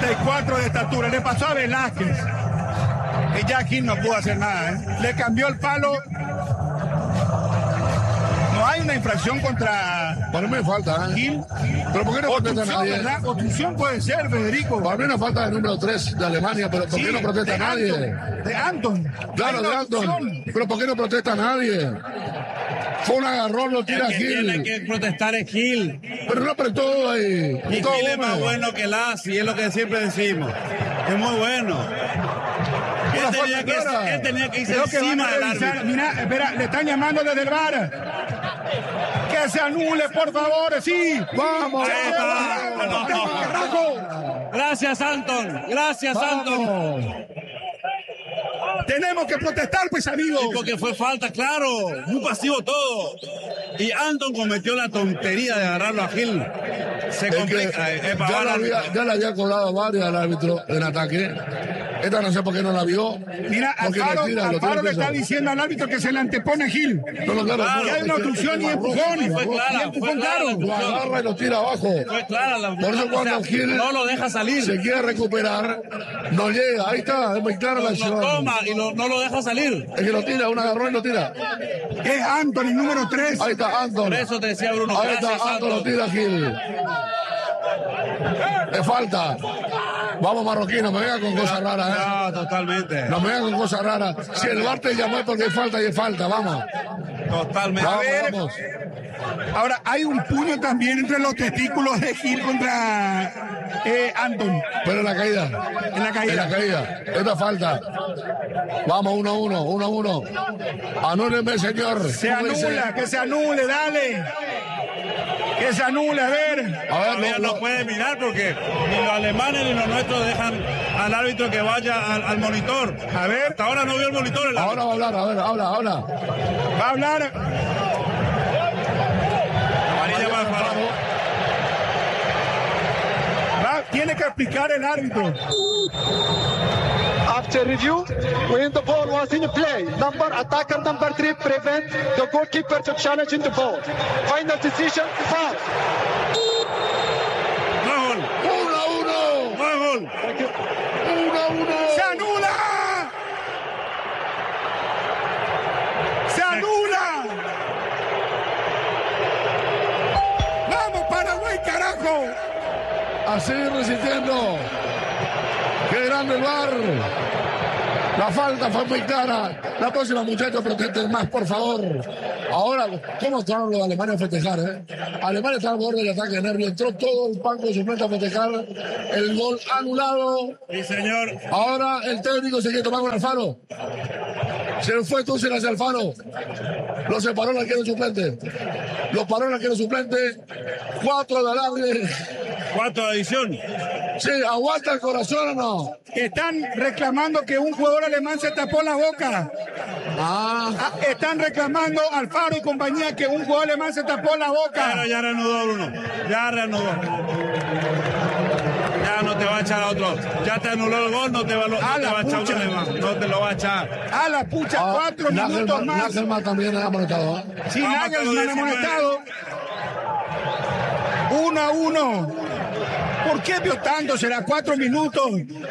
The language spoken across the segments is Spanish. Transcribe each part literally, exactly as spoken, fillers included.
ochenta y cuatro de estatura. Le pasó a Velázquez. Y ya Gil no pudo hacer nada, ¿eh? Le cambió el palo. No hay una infracción contra... Para mí me falta, ¿eh? Gil. Pero ¿por qué no protesta nadie? ¿Verdad? Obstrucción puede ser, Federico. Para mí una falta de número tres de Alemania, pero ¿por qué Sí, no protesta de nadie? Anton, de Anton. Claro, de Anton. Pero ¿por qué no protesta nadie? Fue un agarrón, lo tira El que tiene Gil. que protestar es Gil. Pero no apretó ahí. Y Todo Gil es más húmedo. bueno que Lassi, es lo que siempre decimos. Es muy bueno. Él Una tenía, falta que, clara. él tenía que irse Creo que van encima a del revisar. árbitro. Mira, espera, le están llamando desde el bar. Que se anule, por favor. Sí. ¡Vamos! Ahí está. ¡Vamos! Carajo. Gracias, Anton. Gracias, Anton. ¡Vamos! Tenemos que protestar, pues, amigos. Y porque fue falta, claro. Muy pasivo todo. Y Anton cometió la tontería de agarrarlo a Gil. Se Es que complica. eh, eh, para ya, el la había, árbitro. ya le había colado varias al árbitro en ataque. Esta no sé por qué no la vio. Mira, Porque Alfaro, le tira, lo Alfaro tira le al está piso. diciendo al árbitro que se le antepone a Gil. No, no, claro, Claro, Que hay una es que- obstrucción y es que empujón. Fue Y clara, empujón, fue clara la claro. Lo agarra y lo tira abajo. Fue clara la Por eso cuando o sea, Gil no lo deja salir. se quiere recuperar, no llega. Ahí está, es muy clara la Lo acción. toma y lo- no lo deja salir. Es que lo tira, un agarrón y lo tira. Es Anthony, número tres. Ahí está Anton. Por eso te decía Bruno. Ahí Gracias, está Anton, lo Anton. tira Gil. Es falta. Vamos marroquino, me venga con cosas raras, ¿eh? No, totalmente. No me venga con cosas raras. Si el bar te llamó es porque hay falta y es falta, vamos. Totalmente. Vamos, ver. vamos. Ahora, hay un puño también entre los testículos de Gil contra eh, Anton. Pero en la caída. En la caída. En la caída. Esta falta. Vamos, uno a uno, uno a uno. Anúleme, señor. Se ¿Cómo dice? anula, que se anule, dale. Que se anule, a ver. A ver, Todavía lo- no lo- puede mirar porque ni los alemanes ni los nuestros dejan al árbitro que vaya al, al monitor. A ver. Hasta ahora no vio el monitor. El ahora va a hablar, a ver, habla, habla. Va a hablar. amarilla para Alfaro. Va, tiene que explicar el árbitro. After review, when the ball was in play, number attacker number three prevent the goalkeeper to challenge in the ball. Final decision, foul. No es gol. Uno a uno. No es gol. Uno a uno. ¡Se anula! ¡Se anula! ¡Vamos, Paraguay, carajo! A seguir resistiendo. Qué grande el bar. La falta fue muy clara. La próxima, muchachos, protesten más, por favor. Ahora, ¿cómo estaban los alemanes a festejar, eh? Alemania está al borde del ataque de nervio. Entró todo el banco suplente a festejar el gol anulado. Sí, señor. Ahora el técnico se quiere tomar con Alfaro. Se le fue Tuchel hacia Alfaro. Lo separó el arquero suplente. Lo paró el arquero suplente. Cuatro de alargue. Cuarto de adición. Sí, ¿aguanta el corazón o no? Están reclamando que un jugador alemán se tapó la boca. Ah, Ah, están reclamando Alfaro y compañía que un jugador alemán se tapó la boca. Pero ya reanudó Bruno. Ya reanudó. Ya no te va a echar a otro. Ya te anuló el gol, no te va, lo- no A te la va a echar pucha. un alemán. No te lo va a echar. A la pucha, ah, cuatro minutos Nagelsmann, más. Nagelsmann también ha amonestado, ¿eh? Sin Vamos hasta los Nagelsmann hemos diecinueve. estado. Uno a uno. ¿Por qué vio tanto? Será cuatro minutos.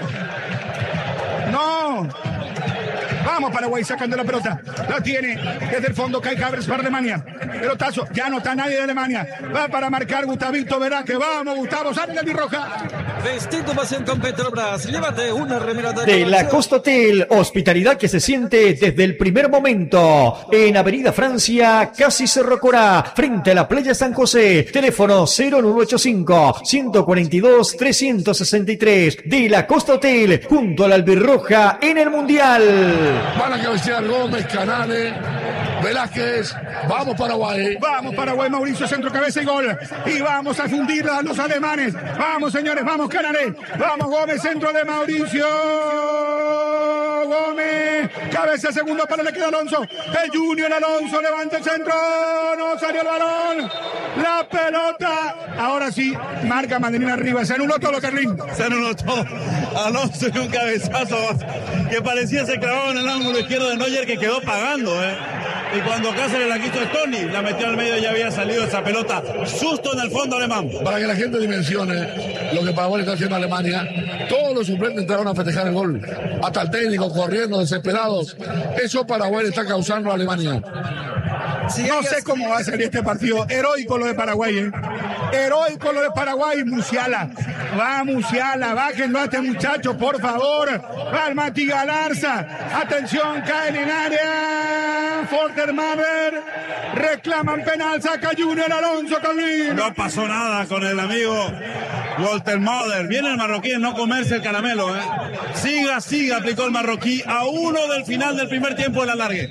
No. Vamos, Paraguay sacando la pelota. La tiene desde el fondo Kai Havertz para Alemania. Pelotazo. Ya no está nadie de Alemania. Va para marcar Gustavito Velázquez. Vamos, Gustavo. Sale la birroja. Vestido pasión con Petrobras. Llévate una remera de, De la Costa Hotel, hospitalidad que se siente desde el primer momento. En Avenida Francia, casi Cerro Corá, frente a la playa San José. Teléfono cero nueve ocho cinco, uno cuatro dos, tres seis tres. De la Costa Hotel, junto a la Albirroja en el Mundial. Van a cabecear Gómez, Canales, Velázquez. Vamos, Paraguay. Vamos, Paraguay, Mauricio, centro, cabeza y gol. Y vamos a fundirla a los alemanes. Vamos, señores, vamos, Canales. Vamos, Gómez, centro de Mauricio. Gómez, cabeza, segundo para le queda Alonso. El Junior Alonso levanta el centro. No salió el balón. La pelota. Ahora sí, marca Mandarina arriba. Se anuló todo, Carlín. Se anuló todo. Alonso dio un cabezazo que parecía se clavaba en el ángulo izquierdo de Neuer que quedó pagando, ¿eh? Y cuando Cáceres la quiso Tony, la metió al medio y ya había salido esa pelota. Susto en el fondo alemán. Para que la gente dimensione lo que Paraguay está haciendo a Alemania, todos los suplentes entraron a festejar el gol. Hasta el técnico corriendo, desesperados. Eso Paraguay le está causando a Alemania. Sí, no sé cómo va a salir este partido. Heroico lo de Paraguay, ¿eh? Heroico lo de Paraguay. Musiala. Va Musiala. Bájenlo a este muchacho, por favor. Va el Mati Galarza. Atención, caen en área. Fortermaber. Reclaman penal. Saca Junior Alonso Carlín. No pasó nada con el amigo Walter Mother. Viene el marroquí en no comerse el caramelo, ¿eh? Siga, siga, aplicó el marroquí a uno del final del primer tiempo de la largue.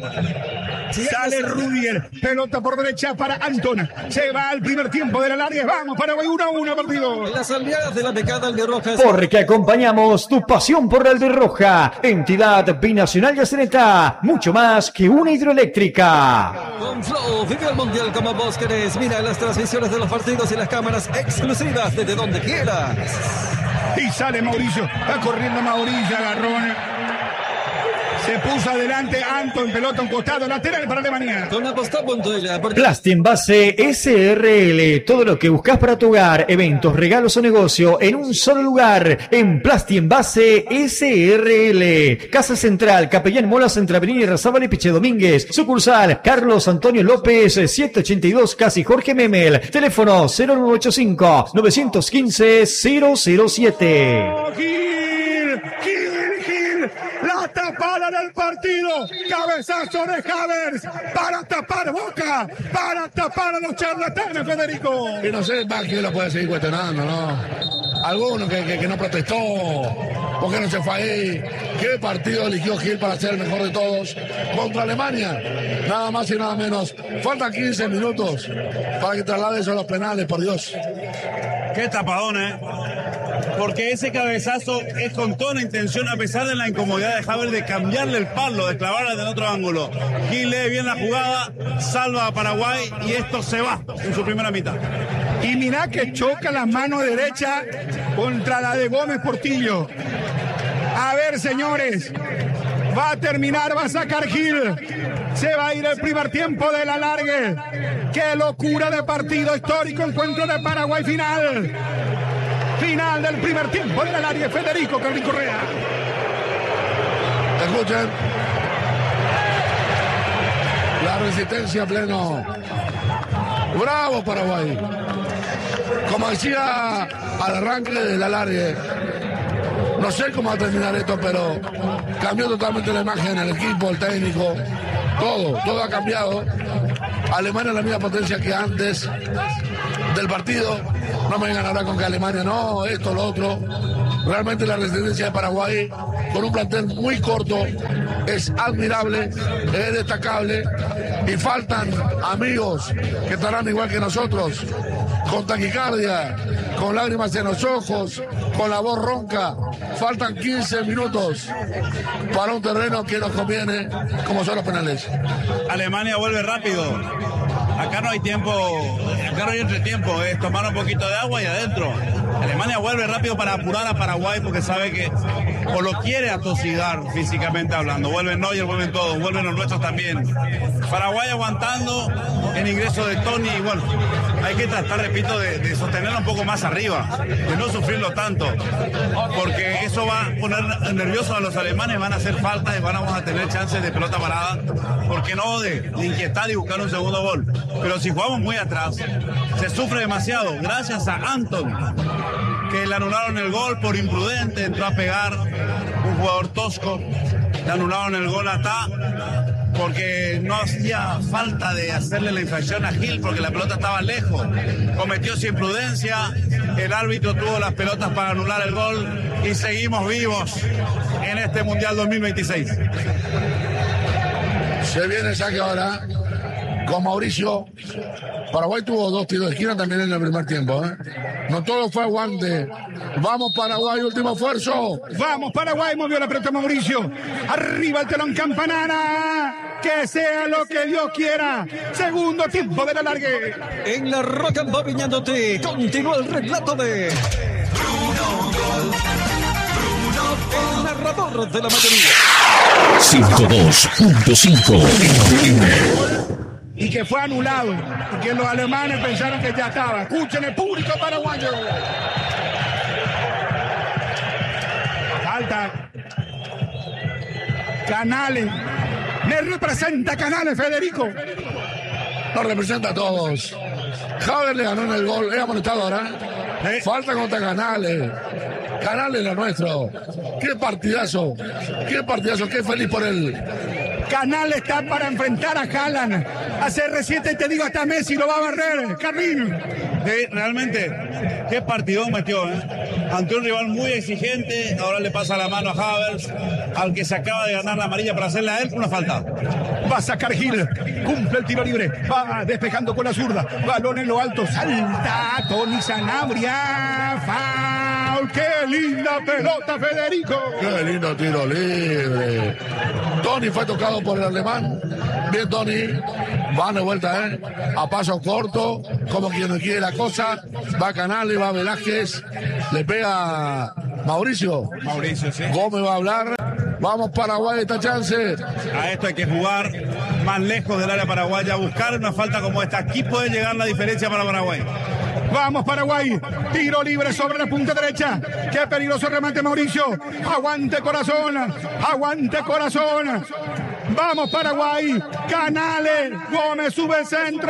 Sale Rudiger, pelota por derecha para Antona. Se va al primer tiempo de la larga. Vamos, Paraguay, uno a uno partido. Las aliadas de la becada albirroja. Porque acompañamos tu pasión por la albirroja. Entidad binacional Yaceneta. Mucho más que una hidroeléctrica. Con Flow, vive el mundial como vos querés. Mira las transmisiones de los partidos y las cámaras exclusivas desde donde quieras. Y sale Mauricio. Va corriendo Mauricio, agarrón. Se puso adelante Anton, pelota un costado, lateral para Alemania. Con aposta.ella. Plastienvase S R L. Todo lo que buscas para tu hogar, eventos, regalos o negocio en un solo lugar. En Plastienvase S R L. Casa Central, Capellán Molas entre Avenida Irrazábal y Piche Domínguez. Sucursal Carlos Antonio López, setecientos ochenta y dos, casi Jorge Memel. Teléfono cero nueve ocho cinco, nueve uno cinco, cero cero siete. Gil, Gil, Gil. La tapada del partido. Cabezazo de Havers para tapar Boca, para tapar a los charlatanes, Federico. Y no sé, más que lo puede seguir cuestionando, ¿no? Alguno que, que, que no protestó, ¿por qué no se fue ahí? ¿Qué partido eligió Gil para ser el mejor de todos contra Alemania? Nada más y nada menos. Faltan quince minutos para que traslade eso a los penales, por Dios. Qué tapadón, ¿eh? Porque ese cabezazo es con toda la intención, a pesar de la incomodidad de Havertz, de cambiarle el palo, de clavarla del otro ángulo. Gil lee bien la jugada, salva a Paraguay y esto se va en su primera mitad. Y mirá que choca la mano derecha contra la de Gómez Portillo. A ver, señores, va a terminar, va a sacar Gil. Se va a ir el primer tiempo de la largue. ¡Qué locura de partido histórico! Encuentro de Paraguay final. Final del primer tiempo de la largue. Federico Carlín Correa. Escuchen. La resistencia pleno. Bravo Paraguay. Como decía al arranque de la largue, no sé cómo va a terminar esto, pero cambió totalmente la imagen, el equipo, el técnico, todo, todo ha cambiado. Alemania es la misma potencia que antes del partido. No me vengan a hablar con que Alemania no, esto, lo otro. Realmente la resistencia de Paraguay, con un plantel muy corto, es admirable, es destacable. Y faltan amigos que estarán igual que nosotros, con taquicardia, con lágrimas en los ojos, con la voz ronca. Faltan quince minutos para un terreno que nos conviene, como son los penales. Alemania vuelve rápido. Acá no hay tiempo, acá no hay entretiempo, es tomar un poquito de agua y adentro. Alemania vuelve rápido para apurar a Paraguay porque sabe que o lo quiere atosigar físicamente hablando. Vuelven Neuer, vuelven todos, vuelven los nuestros también. Paraguay aguantando el ingreso de Tony y bueno, hay que tratar, repito, de, de sostenerlo un poco más arriba, de no sufrirlo tanto, porque eso va a poner nerviosos a los alemanes, van a hacer faltas y van a tener chances de pelota parada, ¿por qué no? De, de inquietar y buscar un segundo gol. Pero si jugamos muy atrás, se sufre demasiado. Gracias a Anton, que le anularon el gol por imprudente, entró a pegar un jugador tosco, le anularon el gol a Ta, porque no hacía falta de hacerle la infracción a Gil, porque la pelota estaba lejos. Cometió su imprudencia, el árbitro tuvo las pelotas para anular el gol y seguimos vivos en este Mundial dos mil veintiséis. Se viene el saque ahora con Mauricio. Paraguay tuvo dos tiros de esquina también en el primer tiempo, ¿eh? No todo fue aguante. Vamos Paraguay, último esfuerzo. Vamos Paraguay, movió la pelota Mauricio. Arriba el telón Campanana. Que sea lo que Dios quiera. Segundo tiempo de la largue. En la Roca Embobiñándote continúa el relato de Bruno Gol. Bruno el narrador de la mayoría. ciento dos punto cinco. Y que fue anulado. Y que los alemanes pensaron que ya estaba. Escuchen el público paraguayo. Falta. Canales. Me representa Canales, Federico. Nos representa a todos. Javier le ganó en el gol. Era amonestadora. ¿Eh? Falta contra Canales. Canales era nuestro. Qué partidazo. Qué partidazo. Qué feliz por él. Canales está para enfrentar a Haaland. A C R siete te digo hasta Messi lo va a barrer. Carlín. Sí, realmente, qué partidón metió, ¿eh? Ante un rival muy exigente, ahora le pasa la mano a Havertz, al que se acaba de ganar la amarilla para hacerle a él una falta. Va a sacar Gil, cumple el tiro libre, va despejando con la zurda, balón en lo alto, salta Tony Sanabria, foul, qué linda pelota, Federico. Qué lindo tiro libre. Tony fue tocado por el alemán. Bien, Tony. Van de vuelta, ¿eh? A paso corto, como quien no quiere la cosa. Va Canales, va Velázquez. Le pega Mauricio. Mauricio, sí. Gómez va a hablar. Vamos Paraguay, esta chance. A esto hay que jugar más lejos del área paraguaya, buscar una falta como esta. Aquí puede llegar la diferencia para Paraguay. Vamos Paraguay, tiro libre sobre la punta derecha. Qué peligroso remate Mauricio. Aguante corazón, aguante corazón. Vamos Paraguay, Canales, Gómez sube el centro.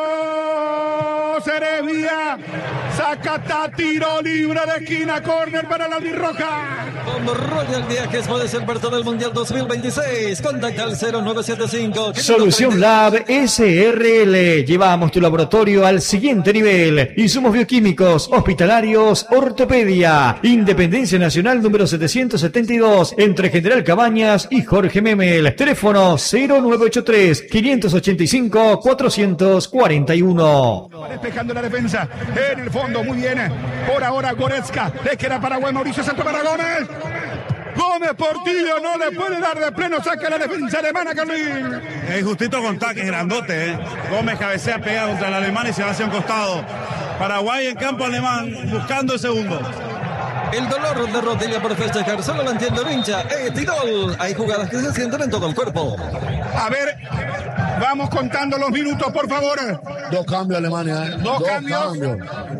Cerevia, Zacatá, tiro libre de esquina, córner para la albirroja. Con Royal Viajes puedes ser parte del Mundial dos mil veintiséis. Contacta al cero nueve siete cinco. Solución Lab S R L. Llevamos tu laboratorio al siguiente nivel. Insumos bioquímicos, hospitalarios, ortopedia. Independencia Nacional número setecientos setenta y dos, entre General Cabañas y Jorge Memel. Teléfono cero nueve ocho tres, cinco ocho cinco, cuatro cuatro uno. Despejando la defensa, en el fondo, muy bien. Por ahora Goretzka, le queda Paraguay, Mauricio Santos para Gómez. Gómez Portillo no le puede dar de pleno, saca la defensa alemana, Carlín. Es justito con taques grandote, ¿eh? Gómez cabecea pegado contra el alemán y se va hacia un costado. Paraguay en campo alemán, buscando el segundo. El dolor de rodilla por festejar, solo lo entiende el hincha. Eh, Tirol, hay jugadas que se sienten en todo el cuerpo. A ver, vamos contando los minutos, por favor. Dos cambios Alemania, ¿eh? Dos, Dos cambios. cambios.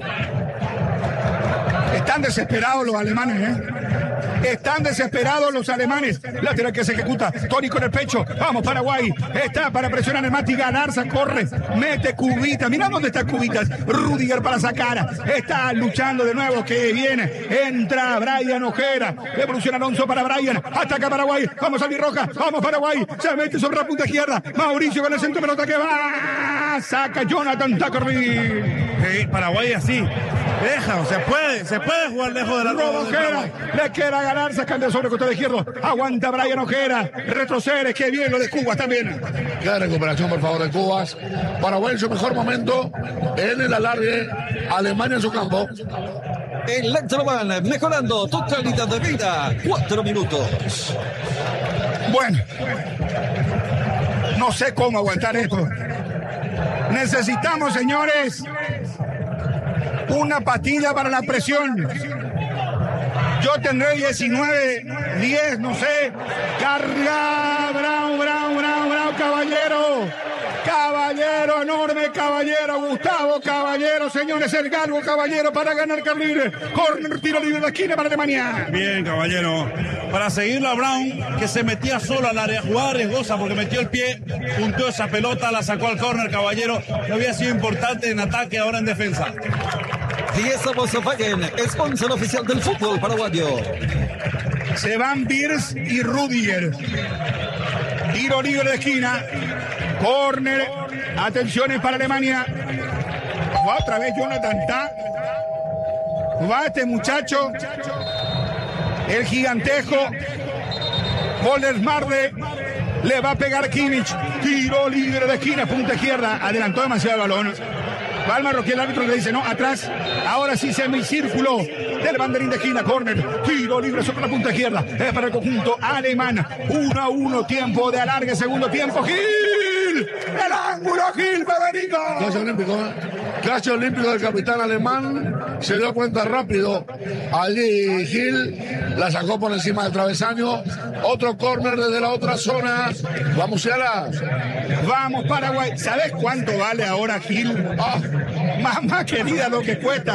Están desesperados los alemanes, ¿eh? Están desesperados los alemanes. Lateral que se ejecuta. Tony con el pecho. Vamos, Paraguay. Está para presionar el Mati. Galarza corre. Mete Cubita. Mirá dónde está Cubitas. Rudiger para sacar. Está luchando de nuevo. Que viene. Entra Brian Ojera. Evoluciona Alonso para Brian. Ataca Paraguay. Vamos a Roja. Vamos, Paraguay. Se mete sobre la punta izquierda. Mauricio con el centro pelota que va. Saca Jonathan Tacorby. Sí, Paraguay así. Deja, se puede, se puede jugar lejos de la Robo Ojera, le queda ganar, sacando sobre el costado izquierdo. Aguanta Brian Ojera, retrocede, qué bien lo de Cubas también. Qué recuperación, por favor, de Cubas. Paraguay en su mejor momento, en el alargue, Alemania en su campo. Electroban, mejorando tu calidad de vida. Cuatro minutos. Bueno, no sé cómo aguantar esto. Necesitamos, señores, una patilla para la presión. Yo tendré diecinueve, diez, no sé. Carga, Brown, Brown, Brown, Brown, Caballero. Caballero, enorme Caballero, Gustavo Caballero, señores, el Galgo Caballero para ganar Carlín. Corner, tiro libre de esquina para Alemania. Bien, Caballero. Para seguirlo a Brown, que se metía solo al área, jugada riesgosa porque metió el pie, punteó esa pelota, la sacó al corner, Caballero. No había sido importante en ataque, ahora en defensa. Fiesta Volkswagen, sponsor oficial del fútbol paraguayo. Se van Beers y Rudiger. Tiro libre de esquina. Corner. Atenciones para Alemania. Va otra vez Jonathan Ta. Va este muchacho. El gigantejo. Voldersmarde. Le va a pegar Kimmich. Tiro libre de esquina. Punta izquierda. Adelantó demasiado el balón. Va al marroquí, el árbitro le dice no, atrás. Ahora sí semicírculo del banderín de esquina, córner, tiro libre sobre la punta izquierda. Es para el conjunto alemán. uno a uno, tiempo de alargue, segundo tiempo. Gil, el ángulo, Gil, Federico. Clase olímpico, ¿eh? Clase olímpico del capitán alemán. Se dio cuenta rápido. Allí Gil La sacó por encima del travesaño. Otro córner desde la otra zona. Vamos, Musiala. Vamos, Paraguay. ¿Sabes cuánto vale ahora Gil? Oh, mamá querida, lo que cuesta.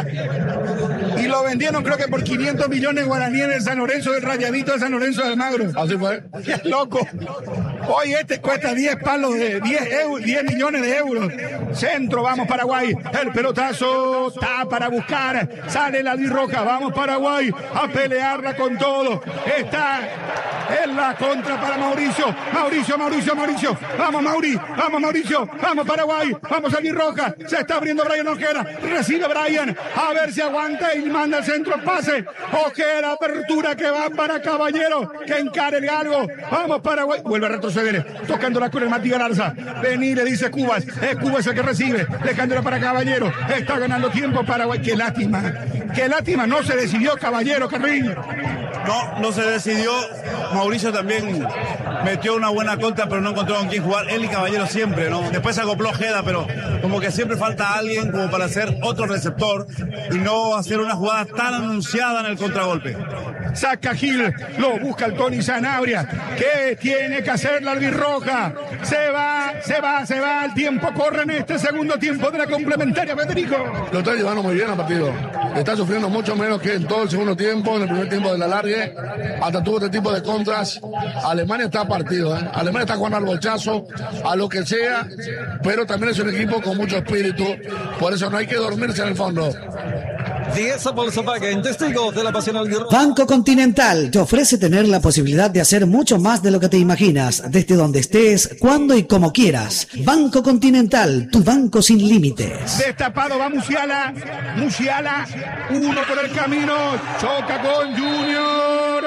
Y lo vendieron creo que por quinientos millones de guaraníes en el San Lorenzo del Rayadito de San Lorenzo de Almagro. Así fue. ¡Qué loco! Hoy este cuesta diez palos de diez millones de euros. Centro, vamos Paraguay. El pelotazo está para buscar. Sale la roja. Vamos Paraguay a pelearla con todo. Está en la contra para Mauricio. Mauricio, Mauricio, Mauricio. Vamos Mauri, vamos Mauricio. Vamos Paraguay. Vamos a roja. Se está abriendo Brian Ojeda. Recibe Brian. A ver si aguanta y manda el centro. Pase. Ojeda, apertura que va para Caballero. Que encare el galgo. Vamos Paraguay. Vuelve a retroceder. Tocándola con el Matías Garza. Vení, le dice Cubas. Es Cubas el que recibe. Dejándola para Caballero. Está ganando tiempo Paraguay. Qué lástima. Qué lástima. No se decidió Caballero, Carriño. No, no se decidió. Mauricio también metió una buena contra, pero no encontró con quién jugar. Él y Caballero siempre, ¿no? Después se acopló Ojeda, pero como que siempre falta alguien como para hacer otro receptor y no hacer una jugada tan anunciada en el contragolpe. Saca Gil, lo busca el Tony Sanabria. ¿Qué tiene que hacer la albirroja? Se va, se va, se va. El tiempo corre en este segundo tiempo de la complementaria, Federico. Lo está llevando muy bien al partido. Está sufriendo mucho menos que en todo el segundo tiempo, en el primer tiempo de la largue. Hasta tuvo este tipo de contras. Alemania está partido, ¿eh? Alemania está jugando al bolchazo, a lo que sea, pero también es un equipo con mucho espíritu. Por eso no hay que dormirse en el fondo. diez a Volkswagen, testigos de la pasión albirroja. Banco Continental te ofrece tener la posibilidad de hacer mucho más de lo que te imaginas, desde donde estés, cuando y como quieras. Banco Continental, tu banco sin límites. Destapado va Musiala, Musiala, uno por el camino, choca con Junior.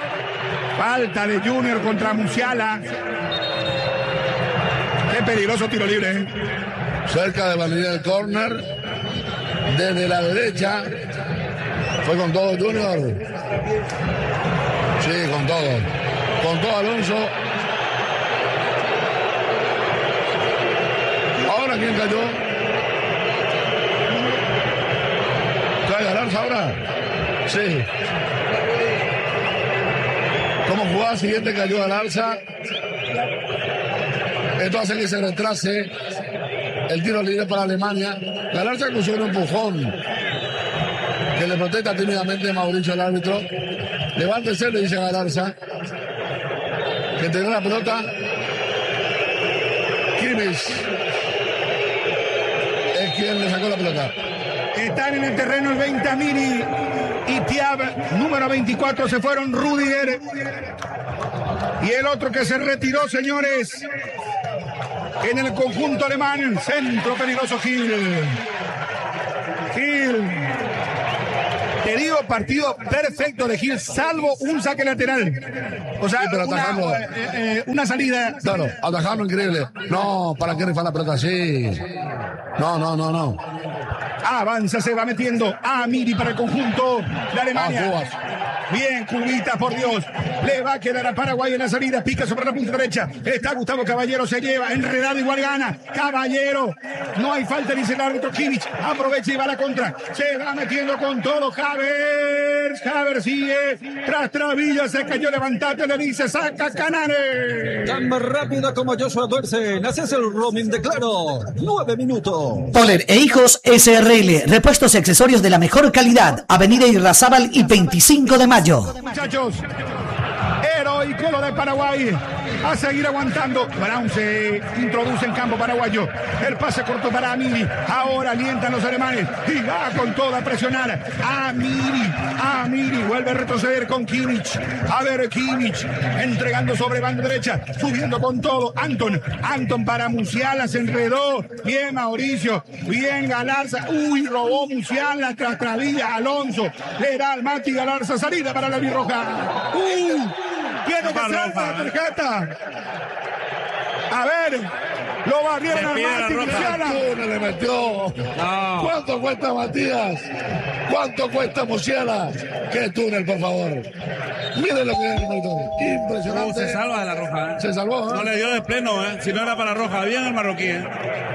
Falta de Junior contra Musiala. Qué peligroso tiro libre, ¿eh? Cerca de la línea del córner. Desde la derecha. Fue con todo Junior. Sí, con todo. Con todo Alonso. Ahora quién cayó. ¿Cae Galarza ahora? Sí. ¿Cómo jugaba? Siguiente cayó Galarza. Esto hace que se retrase el tiro libre para Alemania. Galarza cruzó un empujón que le protesta tímidamente Mauricio, el árbitro. Levántese, le dice a Galarza, que tendrá la pelota. Kimmich es quien le sacó la pelota. Están en el terreno el veinte Amiri y Thiab, número veinticuatro, se fueron Rudiger. Y el otro que se retiró, señores, en el conjunto alemán, centro peligroso Gil. Gil. Te digo, partido perfecto de Gil, salvo un saque lateral. O sea, sí, pero una, eh, eh, una salida. Claro, atajando increíble. No, ¿para qué rifar la pelota así? No, no, no, no. Avanza, se va metiendo a Amiri para el conjunto de Alemania. Ah, bien, Cubita, por Dios. Le va a quedar a Paraguay en la salida. Pica sobre la punta derecha. Está Gustavo Caballero, se lleva. Enredado, igual gana. Caballero. No hay falta, dice el árbitro. Kimmich aprovecha y va a la contra. Se va metiendo con todo. Havers. Havers sigue. Tras Travilla se cayó. Levantate, le dice. Saca Canales. Tan rápida como Joshua Duerce. Naces el roaming de Claro. Nueve minutos. Poller e Hijos S R L. Repuestos y accesorios de la mejor calidad. Avenida Irrazábal y veinticinco de mayo. Muchachos, heroico lo de Paraguay. A seguir aguantando. Brown se introduce en campo paraguayo. El pase corto para Amiri. Ahora alientan los alemanes. Y va con toda a presionar. Amiri. Amiri vuelve a retroceder con Kimmich. A ver, Kimmich entregando sobre banda derecha. Subiendo con todo. Anton. Anton para Musiala. Se enredó. Bien Mauricio. Bien Galarza. Uy, robó Musiala tras Travilla. Alonso. Le da al Mati Galarza. Salida para la birroja. Uy. Tiene que ser la tarjeta. A ver, lo barrieron al Mati Musiala. Le metió. No. ¿Cuánto cuesta Matías? ¿Cuánto cuesta Musiala? ¿Qué túnel, por favor? Miren lo que es el monitor. Impresionante. Uh, se salva de la roja. ¿eh? Se salvó. ¿eh? No le dio de pleno, ¿eh? Si no era para roja. Bien el marroquí. ¿eh?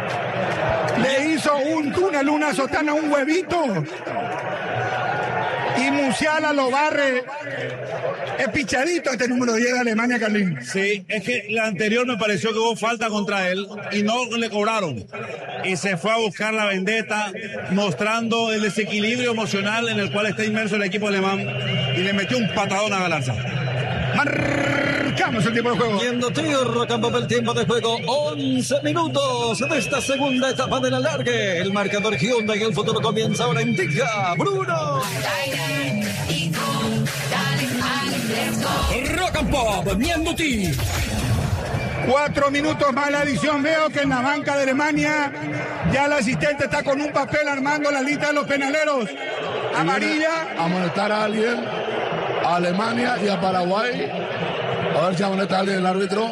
Le hizo un túnel, una sotana, un huevito. Y Musiala lo barre. Es pichadito este número diez de Alemania, Carlín. Sí, es que la anterior me pareció que hubo falta contra él y no le cobraron. Y se fue a buscar la vendetta, mostrando el desequilibrio emocional en el cual está inmerso el equipo alemán, y le metió un patadón a Galarza. Marcamos el tiempo de juego. Yendo tierra, campo del tiempo de juego. once minutos de esta segunda etapa de la largue. El marcador Hyundai en el futuro comienza ahora. Indica Bruno. Rock and Pop, Mianduti. Cuatro minutos más la adición. Veo que en la banca de Alemania ya el asistente está con un papel armando la lista de los penaleros. Amarilla. A amonestar a alguien, a Alemania y a Paraguay. A ver si amonesta a alguien el árbitro.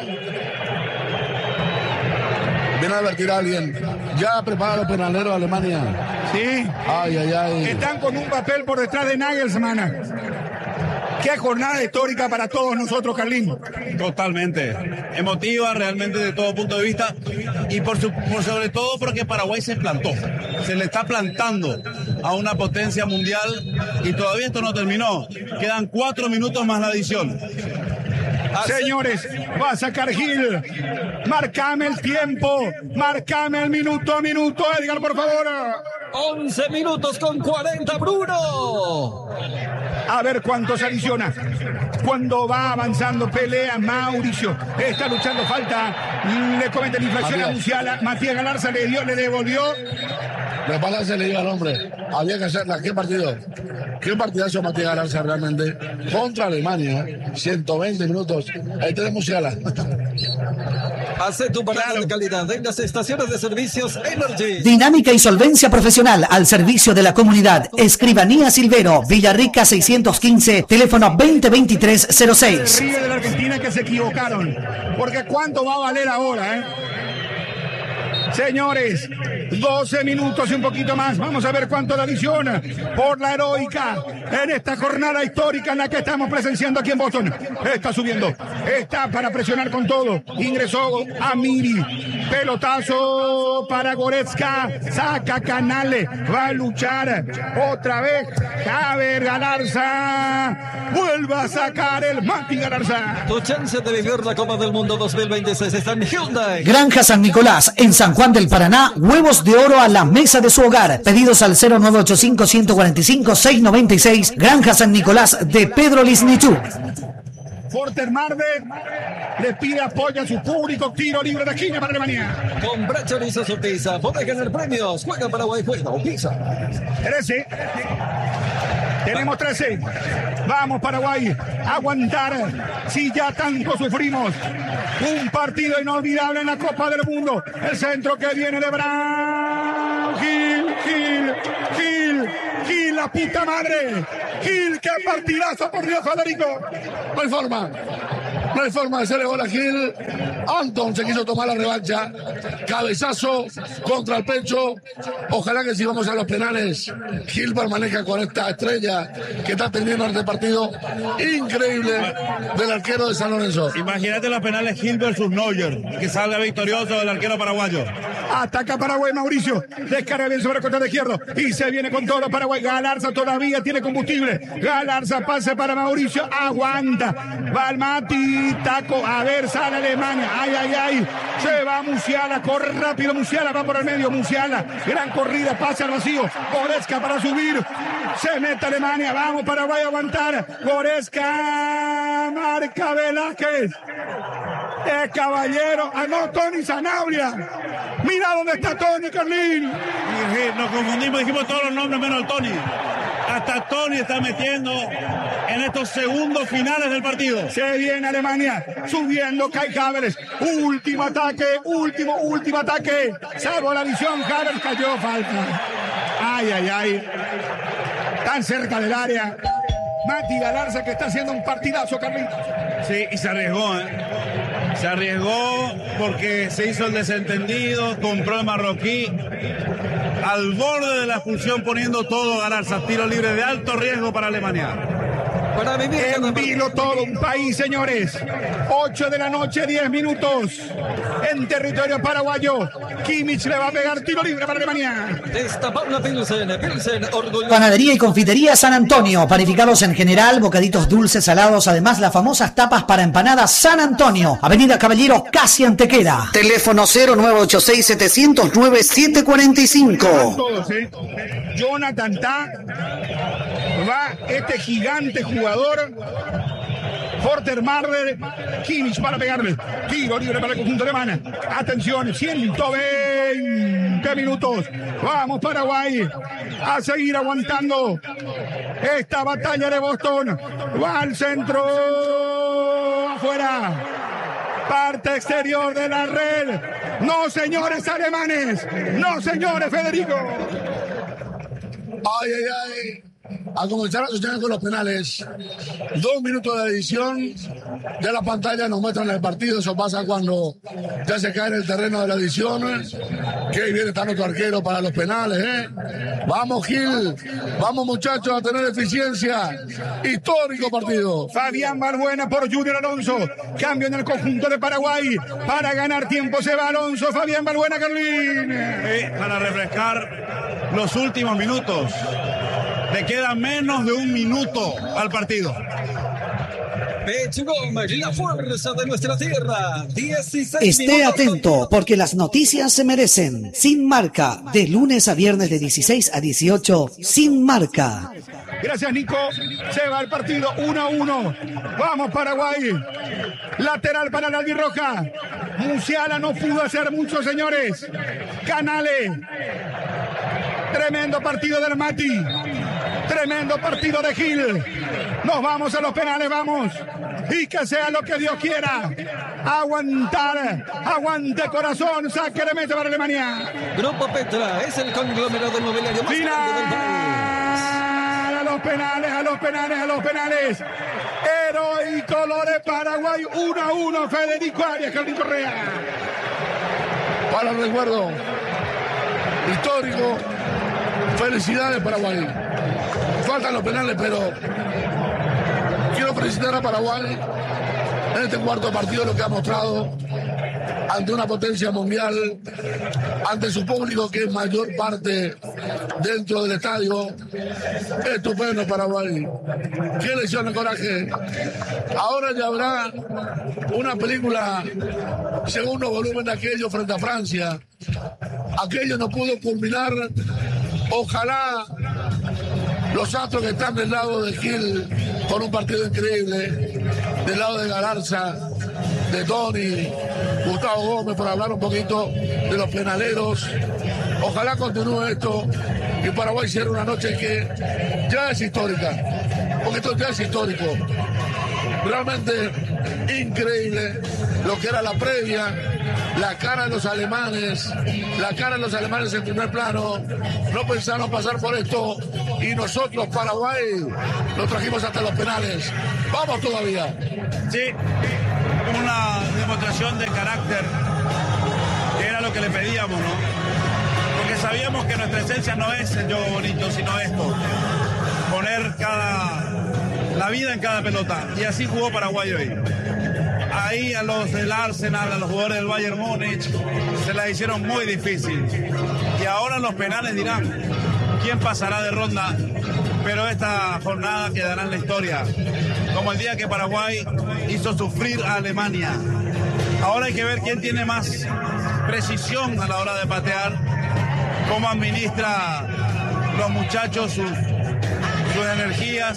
Viene a advertir a alguien. Ya prepara los penaleros de Alemania. Sí. Ay, ay, ay. Están con un papel por detrás de Nagelsmann. Qué jornada histórica para todos nosotros, Carlín. Totalmente. Emotiva realmente de todo punto de vista. Y por, su, por sobre todo porque Paraguay se plantó. Se le está plantando a una potencia mundial y todavía esto no terminó. Quedan cuatro minutos más la adición. Señores, va a sacar Gil. Marcame el tiempo. Marcame el minuto a minuto, Edgar, por favor. once minutos con cuarenta, Bruno. A ver cuánto se adiciona. Cuando va avanzando, pelea Mauricio. Está luchando, falta. Le comete la infracción a Musiala. Matías Galarza le dio, le devolvió. De pala se le dio al hombre. Había que hacerla. ¿Qué partido? ¿Qué partidazo Matías Galarza realmente? Contra Alemania. ciento veinte minutos. Ahí tenemos Musiala. Hace tu parada de calidad en las estaciones de servicios Energy. Dinámica y solvencia profesional al servicio de la comunidad. Escribanía Silvero, Villarrica seiscientos quince, teléfono veinte veintitrés cero seis. Ríe de la Argentina que se equivocaron. Porque ¿cuánto va a valer ahora, eh? Señores, doce minutos y un poquito más. Vamos a ver cuánto la adiciona por la heroica en esta jornada histórica en la que estamos presenciando aquí en Boston. Está subiendo, está para presionar con todo. Ingresó Amiri, pelotazo para Goretzka, saca Canale, va a luchar otra vez Javier Galarza, vuelve a sacar el Mati Galarza. Tu chance de vivir la Copa del Mundo dos mil veintiséis está en Hyundai. Granja San Nicolás, en San Juan del Paraná, huevos de oro a la mesa de su hogar. Pedidos al cero nueve ocho cinco, uno cuatro cinco, seis nueve seis. Granja San Nicolás de Pedro Lisnichú. Forter Marder le pide apoyo a su público. Tiro libre de esquina para Alemania. Con Brachorizo su pizza, podés ganar premios. Juega Paraguay, juega o pizza. trece. Tenemos trece. Vamos, Paraguay. Aguantar. Si ya tanto sufrimos. Un partido inolvidable en la Copa del Mundo. El centro que viene de Brown. Gil, Gil, Gil, Gil, la puta madre. Gil, qué partidazo, por Dios, Federico. No hay forma. No hay forma de hacerle gol a Gil. Anton se quiso tomar la revancha. Cabezazo contra el pecho. Ojalá que si vamos a los penales, Gil permanezca con esta estrella que está teniendo este partido increíble del arquero de San Lorenzo. Imagínate los penales Gil versus Neuer, que salga victorioso el arquero paraguayo. Ataca Paraguay, Mauricio. Descarga bien sobre el costado izquierdo. Y se viene con todo Paraguay. Galarza todavía tiene combustible. Galarza pase para Mauricio. Aguanta. Va al Mati. Taco. A ver, sale Alemania. Ay, ay, ay. Se va Musiala. Corre rápido Musiala. Va por el medio. Musiala. Gran corrida. Pase al vacío. Goretzka para subir. Se mete Alemania. Vamos, Paraguay a aguantar. Goretzka. Marca Velázquez. Es caballero. Ah, no, Tony Sanabria. Mira dónde está Tony, Carlín. Nos confundimos, dijimos todos los nombres menos el Tony. Hasta Tony está metiendo en estos segundos finales del partido. Se viene Alemania, subiendo Kai Havertz. Último ataque, último, último ataque. Salvo la visión, Havertz cayó, falta. Ay, ay, ay. Tan cerca del área. Mati Galarza que está haciendo un partidazo, Carlín. Sí, y se arriesgó, ¿eh? Se arriesgó porque se hizo el desentendido, compró el marroquí. Al borde de la expulsión poniendo todo Galarza. Tiro libre de alto riesgo para Alemania. Para vivir en vilo todo un país, señores. ocho de la noche, diez minutos. en territorio paraguayo. Kimmich le va a pegar tiro libre para Alemania. Destapar la Pilsen, Pilsen, orgullo. Panadería y confitería San Antonio, panificados en general, bocaditos dulces, salados, además las famosas tapas para empanadas San Antonio, Avenida Caballero, casi Antequera. Teléfono cero nueve ocho seis, setecientos nueve, siete cuarenta y cinco. Todos, ¿eh? Jonathan Tah, va este gigante jugador. Porter Marler, Kimmich para pegarle. Tiro libre para el conjunto alemán. Atención, ciento veinte minutos. Vamos Paraguay a seguir aguantando esta batalla de Boston. Va al centro, afuera. Parte exterior de la red. No, señores alemanes. No, señores Federico. Ay, ay, ay. A comenzar a asociar con los penales. Dos minutos de edición. Ya la pantalla nos muestran el partido. Eso pasa cuando ya se cae en el terreno de la edición. Qué bien está nuestro arquero para los penales, ¿eh? Vamos, Gil. Vamos, muchachos, a tener eficiencia. Histórico partido. Fabián Balbuena por Junior Alonso. Cambio en el conjunto de Paraguay. Para ganar tiempo se va Alonso. Fabián Balbuena, Carlín. Eh, para refrescar los últimos minutos. Le queda menos de un minuto al partido. Pecho Gómez, la fuerza de nuestra tierra. dieciséis Esté minutos. atento, porque las noticias se merecen. Sin Marca, de lunes a viernes de dieciséis a dieciocho, Sin Marca. Gracias, Nico. Se va el partido uno a uno. Vamos, Paraguay. Lateral para la albirroja. Musiala no pudo hacer mucho, señores. Canales. Tremendo partido del Mati. Tremendo partido de Gil. Nos vamos a los penales, vamos. Y que sea lo que Dios quiera. Aguantar. Aguante corazón. Saque de meta para Alemania. Grupo Petra es el conglomerado inmobiliario más grande del país. A los penales, a los penales, a los penales. Heroico lo de Paraguay. uno a uno. Federico Arias, Carlín Correa. Para el recuerdo histórico. Felicidades, Paraguay. Faltan los penales, pero quiero felicitar a Paraguay en este cuarto partido, lo que ha mostrado ante una potencia mundial, ante su público que es mayor parte dentro del estadio. Estupendo Paraguay. Qué lección de coraje. Ahora ya habrá una película segundo volumen de aquello frente a Francia. Aquello no pudo culminar. Ojalá los astros que están del lado de Gil con un partido increíble, del lado de Galarza, de Tony, Gustavo Gómez, por hablar un poquito de los penaleros. Ojalá continúe esto y Paraguay cierre una noche que ya es histórica, porque esto ya es histórico. Realmente increíble lo que era la previa, la cara de los alemanes, la cara de los alemanes en primer plano. No pensaron pasar por esto y nosotros, Paraguay, lo trajimos hasta los penales. Vamos todavía. Sí, una demostración de carácter, que era lo que le pedíamos, ¿no? Porque sabíamos que nuestra esencia no es el juego bonito, sino esto, poner cada, la vida en cada pelota. Y así jugó Paraguay hoy. Ahí a los del Arsenal, a los jugadores del Bayern Múnich, se la hicieron muy difícil. Y ahora los penales dirán quién pasará de ronda, pero esta jornada quedará en la historia, como el día que Paraguay hizo sufrir a Alemania. Ahora hay que ver quién tiene más precisión a la hora de patear, cómo administra los muchachos sus, sus energías,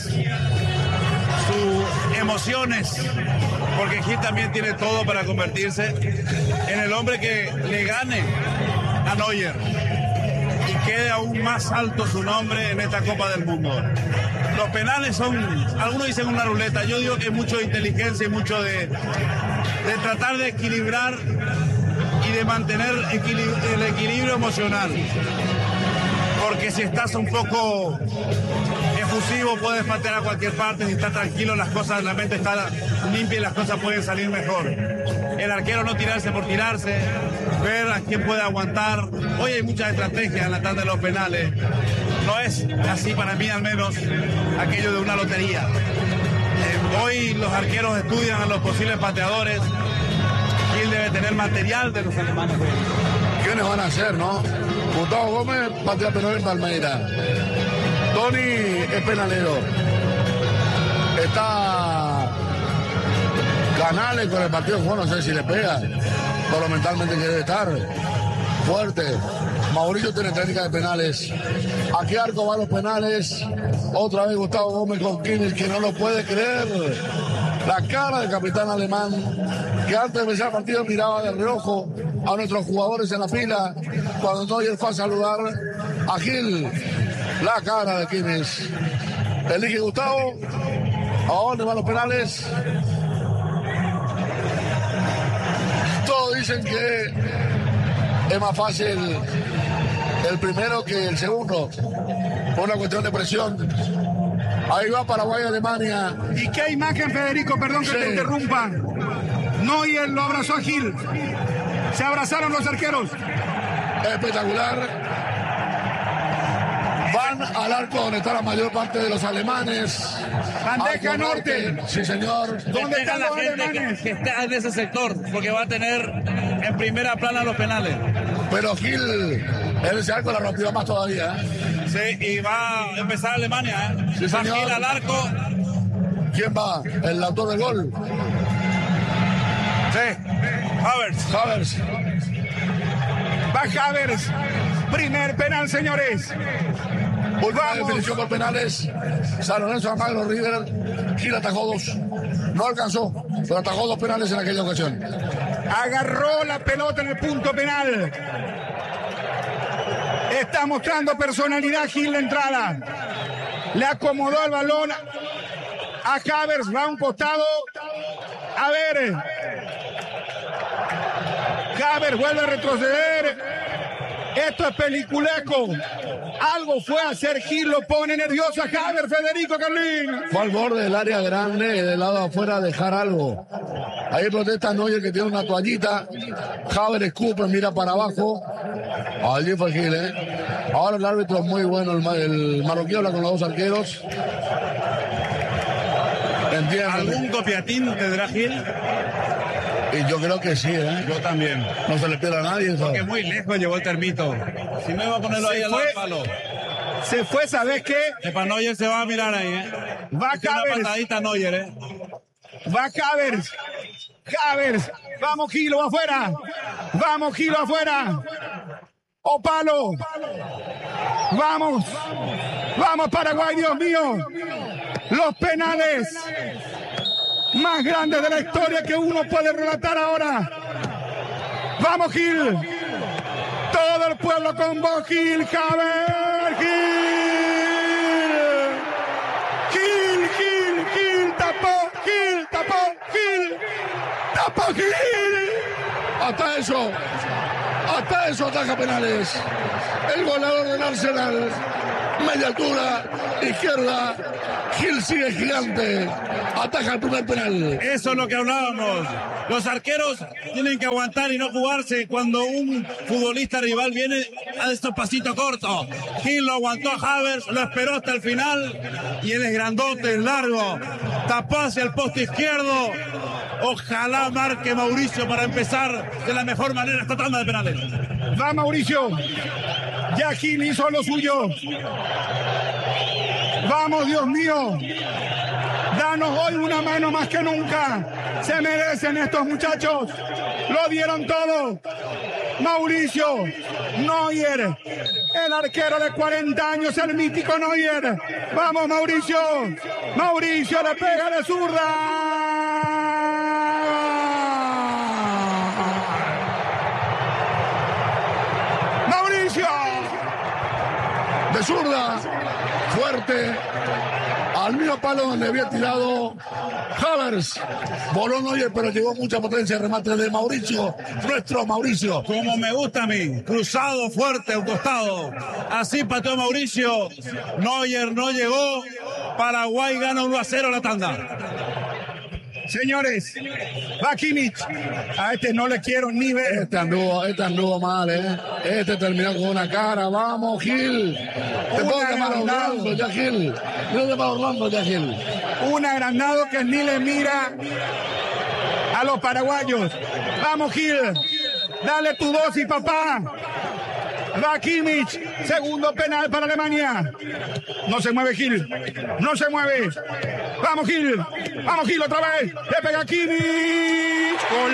sus emociones, porque Gil también tiene todo para convertirse en el hombre que le gane a Neuer y quede aún más alto su nombre en esta Copa del Mundo. Los penales son, algunos dicen una ruleta, yo digo que hay mucho de inteligencia y mucho de, de tratar de equilibrar y de mantener equilib- el equilibrio emocional, porque si estás un poco efusivo puedes patear a cualquier parte, si estás tranquilo las cosas, la mente está limpia y las cosas pueden salir mejor. El arquero no tirarse por tirarse, ver a quién puede aguantar. Hoy hay muchas estrategias en la tarde de los penales, no es así para mí al menos aquello de una lotería. Eh, hoy los arqueros estudian a los posibles pateadores. Gil debe debe tener material de los alemanes. ¿Quiénes van a ser, no? Gustavo Gómez, patea penal en Palmeira. Tony es penalero. Está Canales con el partido, bueno, no sé si le pega, pero mentalmente quiere estar fuerte. Mauricio tiene técnica de penales. ¿A qué arco van los penales? Otra vez Gustavo Gómez con Kimmich, que no lo puede creer. La cara del capitán alemán, que antes de empezar el partido miraba de reojo a nuestros jugadores en la fila. Cuando Neuer fue a saludar a Gil, la cara de Kimmich. Elige Gustavo. ¿A dónde van los penales? Todos dicen que es más fácil el primero que el segundo, por una cuestión de presión. Ahí va Paraguay-Alemania. ¿Y qué imagen, Federico? Perdón que Sí. te interrumpa. Neuer lo abrazó a Gil. Se abrazaron los arqueros. Espectacular. Van al arco donde está la mayor parte de los alemanes. Bandeja Arco norte. Sí, señor. ¿Dónde están la los gente alemanes? que, que está en ese sector? Porque va a tener en primera plana los penales. Pero Gil, en ese arco la rompió más todavía. ¿eh? Sí, y va a empezar Alemania. ¿eh? Sí, va señor. Gil al arco. ¿Quién va? El autor del gol. Sí, Havertz. Havertz. Va Havertz. Primer penal, señores. Última Vamos. definición por penales. San Lorenzo, Almagro, River. Gil atajó dos. No alcanzó, pero atajó dos penales en aquella ocasión. Agarró la pelota en el punto penal. Está mostrando personalidad Gil de entrada. Le acomodó el balón a Havertz. Va a un costado. A ver. Havertz vuelve a retroceder. Esto es peliculesco. Algo fue a hacer Gil, lo pone nervioso a Havertz, Federico Carlín. Fue al borde del área grande, del lado de afuera, a dejar algo. Ahí protesta Neuer, que tiene una toallita. Havertz escupe, mira para abajo. Allí fue Gil, ¿eh? Ahora el árbitro es muy bueno, el, ma- el marroquí habla con los dos arqueros. Entiendo. ¿Algún copiatín tendrá Gil? Y yo creo que sí, ¿eh? Yo también. No se le pierde a nadie eso. Que muy lejos llegó el termito. Si no iba a ponerlo ahí Se al lado fue. del palo. Se fue, ¿sabes qué? Epa, Neuer se va a mirar ahí, ¿eh? Va Tiene una Havertz. patadita Neuer, ¿eh? Va Havertz. Havertz. Vamos, Gilo, afuera. Vamos, Gilo, afuera. O palo. Vamos. Vamos, Paraguay, Dios mío. Los penales más grandes de la historia que uno puede relatar ahora. Vamos, Gil. Todo el pueblo con vos, Gil. Havertz. Gil. Gil, Gil, Gil. Tapó. Gil, tapó. Gil. Tapó, Gil. Hasta eso. Hasta eso ataja penales. El goleador del Arsenal. Media altura. Izquierda. Gil sigue gigante. Ataja el primer penal. Eso es lo que hablábamos. Los arqueros tienen que aguantar y no jugarse cuando un futbolista rival viene a estos pasitos cortos. Gil lo aguantó a Havertz, lo esperó hasta el final y él es grandote, es largo. Tapó hacia el poste izquierdo. Ojalá marque Mauricio para empezar de la mejor manera esta tanda de penales. Va Mauricio. Ya Gil hizo lo suyo. Vamos, Dios mío. Danos hoy una mano más que nunca. Se merecen estos muchachos. Lo dieron todo. Mauricio Neuer, el arquero de cuarenta años, el mítico Neuer. Vamos, Mauricio. Mauricio le pega de zurda. Mauricio. De zurda. Fuerte. Al mismo palo donde había tirado Havertz. Voló Neuer, pero llegó mucha potencia de remate de Mauricio. Nuestro Mauricio. Como me gusta a mí, cruzado fuerte a un costado. Así pateó Mauricio. Neuer no llegó. Paraguay gana uno a cero la tanda. Señores, va Kimmich. A este no le quiero ni ver. Este anduvo, este anduvo mal, ¿eh? Este terminó con una cara. Vamos, Gil. Te puedo llamar a Orlando ya, Gil. Te puedo llamar a Orlando ya, Gil. Un agrandado que ni le mira a los paraguayos. Vamos, Gil. Dale tu dosis, papá. Va Kimmich. Segundo penal para Alemania. No se mueve Gil. No se mueve. Vamos, Gil. Vamos, Gil, otra vez. Le pega Kimmich. Gol.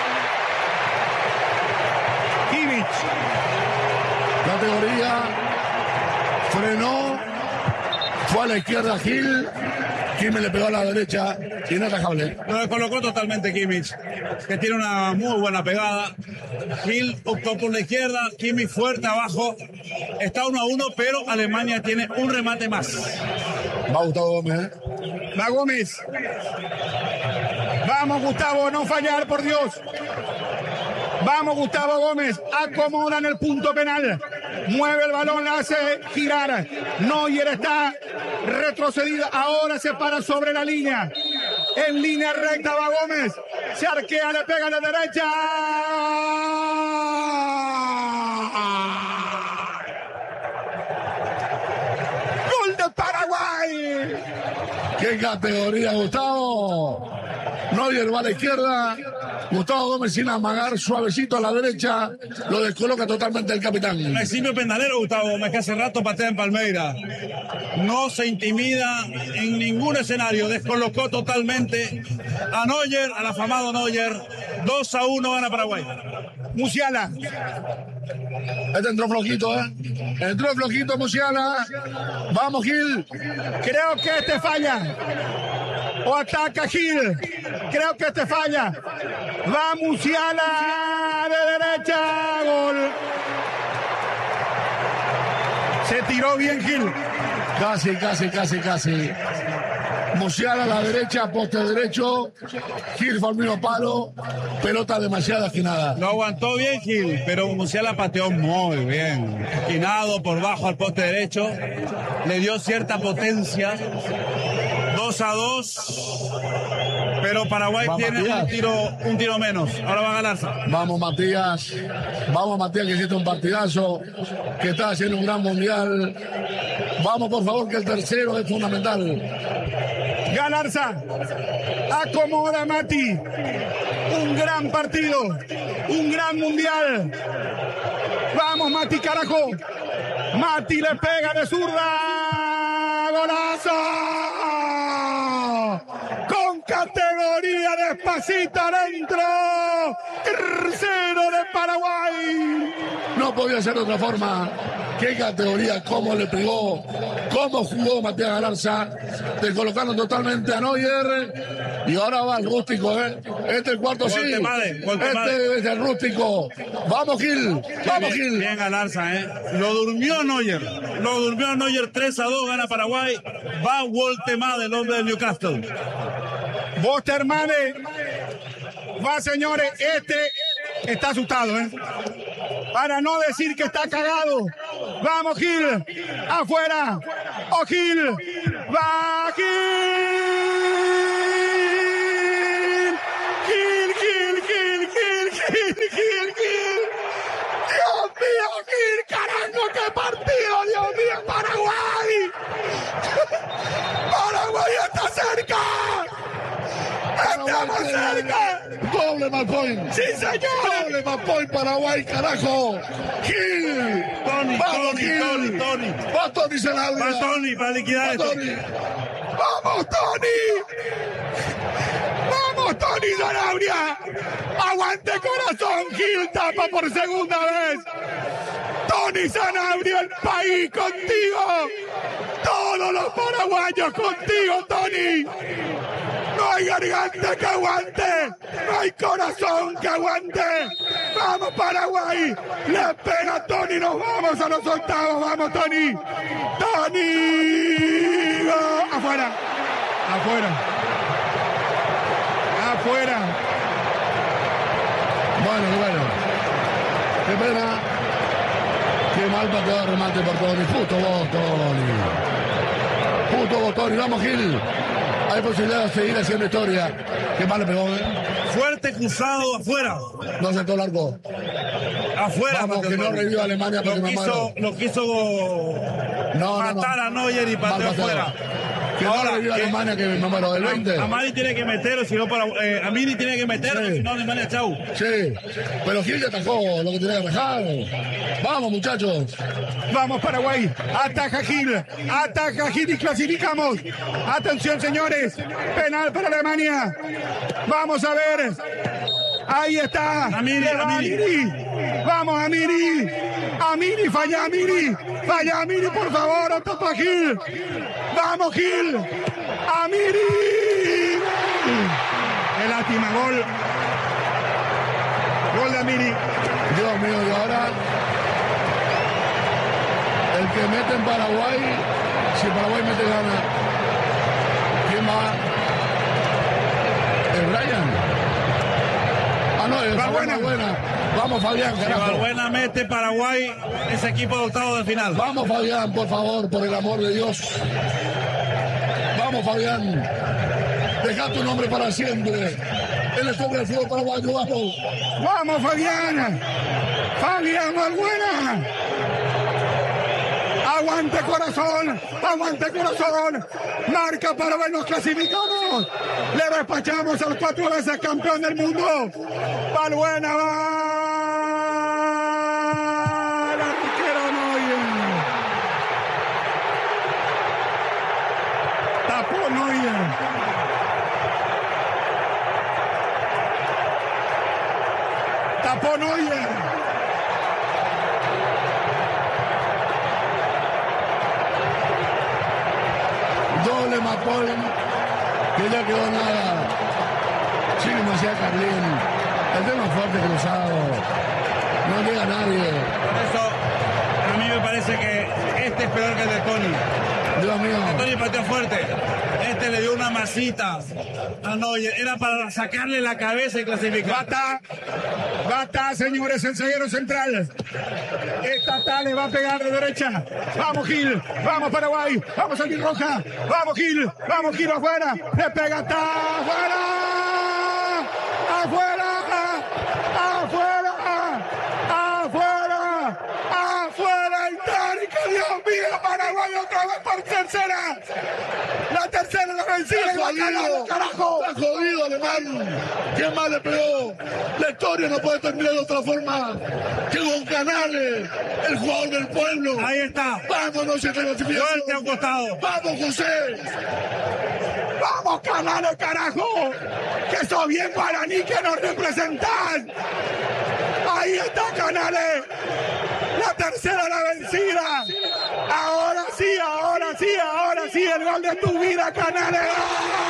Kimmich. Categoría. Frenó. Fue a la izquierda Gil. Kimmich le pegó a la derecha. Inatajable. Lo descolocó totalmente Kimmich, que tiene una muy buena pegada. Gil optó por la izquierda. Kimmich fuerte abajo. Está uno a uno, pero Alemania tiene un remate más. Va Gustavo Gómez, ¿eh? Va Gómez. Vamos, Gustavo, no fallar, por Dios. Vamos, Gustavo Gómez. Acomoda en el punto penal. Mueve el balón, la hace girar. Neuer está retrocedida. Ahora se para sobre la línea. En línea recta va Gómez. Se arquea, le pega a la derecha. ¡Gol de Paraguay! ¡Qué categoría, Gustavo! Neuer va a la izquierda. Gustavo Gómez sin amagar, suavecito a la derecha. Lo descoloca totalmente el capitán. Un eximio penalero, Gustavo Gómez, que hace rato patea en Palmeiras. No se intimida en ningún escenario. Descolocó totalmente a Neuer, al afamado Neuer. dos a uno gana Paraguay. Musiala. Este entró flojito, ¿eh? Entró flojito Musiala. Vamos, Gil. Creo que este falla. O ataca Gil. Creo que este falla. Va Musiala de derecha. Gol. Se tiró bien Gil. Casi, casi, casi, casi. Musiala a la derecha, poste derecho. Gil fue al mismo palo. Pelota demasiado esquinada. Lo aguantó bien Gil, pero Musiala pateó muy bien. Esquinado por bajo al poste derecho. Le dio cierta potencia. dos a dos. Pero Paraguay Va, tiene Matías. un tiro, un tiro menos. Ahora va a ganarse. Vamos, Matías. Vamos, Matías, que hiciste un partidazo. Que está haciendo un gran mundial. Vamos, por favor, que el tercero es fundamental. Galarza. Acomoda Mati. Un gran partido. Un gran mundial. Vamos, Mati, carajo. Mati le pega de zurda. ¡Golazo! Con categoría, despacito adentro. Tercero de Paraguay. No podía ser de otra forma. Qué categoría, cómo le pegó, cómo jugó Matías Galarza. Descolocaron totalmente a Neuer. Y ahora va el rústico, ¿eh? Este es el cuarto, sí. Guatemala, Guatemala. Este es el rústico. Vamos, Gil. Vamos, bien, Gil. bien Galarza, ¿eh? Lo durmió Neuer. Lo durmió Neuer. tres a dos gana Paraguay. Va Guatemala, el hombre de Newcastle. Bostermane. Va, señores. Este está asustado, ¿eh? Para no decir que está cagado. Vamos, Gil. Afuera. ¡Oh, Gil! ¡Va, Gil! ¡Gil, Gil, Gil, Gil, Gil, Gil, Gil! ¡Dios mío, Gil! ¡Carajo, qué partido! ¡Dios mío, Paraguay! ¡Paraguay está cerca! ¡Estamos cerca! Doble Malpoint. ¡Sí, señor! Doble Malpoint Paraguay, carajo. Gil. Tony, Vamos, Tony, Gil. Tony, Tony. Va Tony Sanabria. Va Tony para liquidar Va esto. Tony. ¡Vamos, Tony! ¡Vamos, Tony Sanabria! ¡Aguante corazón! Gil tapa por segunda vez. Tony Sanabria, el país contigo. Todos los paraguayos contigo, Tony. No hay garganta que aguante. No hay corazón que aguante. Vamos, Paraguay. Le pega a Tony. Nos vamos a los octavos. Vamos, Tony. Tony. ¡Gol! Afuera. Afuera. Afuera. Bueno, qué bueno. Qué pena. Qué mal pateado de remate por Tony. Justo vos, Tony. Justo vos, Tony. Vamos, Gil. Hay posibilidad de seguir haciendo historia. Qué mal le pegó, ¿eh? Fuerte cruzado afuera. No sentó largo. Afuera. Vamos, porque que no reviva Alemania porque lo me quiso, muero. lo quiso No, no, matar no. a Neuer y Mal pateó pateado. afuera. Que Ahora, no le dio a eh, Alemania que el número del veinte. Amari tiene que meterlo, si no para, eh, Amiri tiene que meterlo, Sí. si no Alemania, chau. Sí, pero Gil ya atajó lo que tenía que atajar. Vamos, muchachos. Vamos Paraguay, ataca Gil, ataca Gil y clasificamos. Atención señores, penal para Alemania. Vamos a ver. Ahí está. Amiri, Amiri. Amiri. Vamos Amiri. Amiri, falla Amiri. Falla Amiri, por favor, atapa Gil. Vamos Gil. Amiri. Qué lástima, gol. Gol de Amiri. Dios mío, y ahora el que mete en Paraguay, si Paraguay mete gana, ¿quién va? ¿El Brian? Ah, no, es Balbuena. buena. Vamos, Fabián, Si carajo. Balbuena mete Paraguay, ese equipo de octavo de final. Vamos, Fabián, por favor, por el amor de Dios. Vamos, Fabián. Deja tu nombre para siempre. En la historia del fútbol paraguayo, vamos. Vamos Fabián. Fabián Balbuena. Aguante corazón, aguante corazón. Marca para ver, nos clasificamos. Le despachamos al cuatro veces campeón del mundo. Balbuena va. El arquero Neuer. Tapó Neuer. Tapó Neuer. Doble Mapol, que ya quedó nada. Sí, como decía Carlín, el tema fuerte cruzado. No llega nadie. Por eso, a mí me parece que este es peor que el de Tony. Dios mío. Tony pateó fuerte. Este le dio una masita a Neuer. Era para sacarle la cabeza y clasificar. Bata, bata, señores, el zaguero central. Esta tal le va a pegar de derecha. Vamos Gil, vamos Paraguay, vamos Alvin Roja, vamos Gil, vamos Gil afuera, le pega, está afuera, afuera, afuera, afuera, afuera, el tárico, Dios mío, Paraguay otra vez por tercera. La tercera la vencida, Está jodido, carajo. está jodido, Alemán. ¿Quién más le pegó? La historia no puede terminar de otra forma que con Canales, el jugador del pueblo. Ahí está. Vámonos esta clasificación. Suerte a un costado. Vamos, José. ¡Vamos, Canales, carajo! ¡Que sos bien guaraní que nos representan! ¡Ahí está Canales! ¡La tercera la vencida! ¡Ahora sí, ahora sí, ahora sí! ¡El gol de tu vida, Canales!